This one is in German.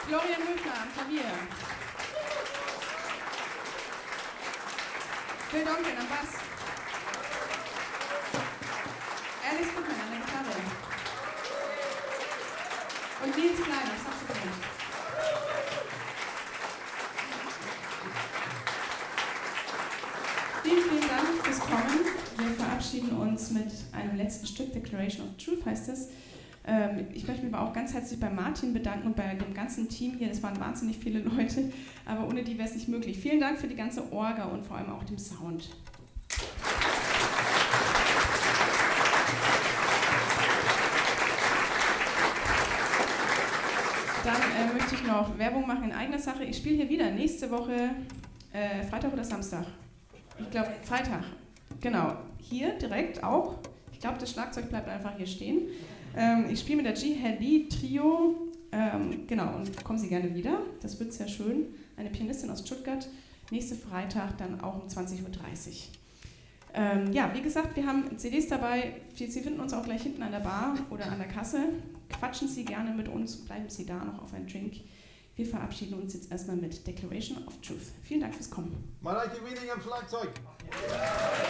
Florian Höfner am Klavier. Phil Donkin am Bass. Alex Goodman an der Gitarre. Und Nils Klein am Saxophon. Vielen Dank fürs Kommen. Wir verabschieden uns mit einem letzten Stück, Declaration of Truth heißt es. Ich möchte mich aber auch ganz herzlich bei Martin bedanken und bei dem ganzen Team hier. Das waren wahnsinnig viele Leute, aber ohne die wäre es nicht möglich. Vielen Dank für die ganze Orga und vor allem auch dem Sound. Dann möchte ich noch Werbung machen in eigener Sache. Ich spiele hier wieder nächste Woche, Freitag oder Samstag. Ich glaube Freitag, genau. Hier direkt auch. Ich glaube, das Schlagzeug bleibt einfach hier stehen. Ich spiele mit der G-Heli Trio, genau, und kommen Sie gerne wieder. Das wird sehr schön. Eine Pianistin aus Stuttgart. Nächste Freitag dann auch um 20:30 Uhr. Ja, wie gesagt, wir haben CDs dabei. Sie finden uns auch gleich hinten an der Bar oder an der Kasse. Quatschen Sie gerne mit uns, bleiben Sie da noch auf einen Drink. Wir verabschieden uns jetzt erstmal mit Declaration of Truth. Vielen Dank fürs Kommen. Mareike Wiening am Schlagzeug.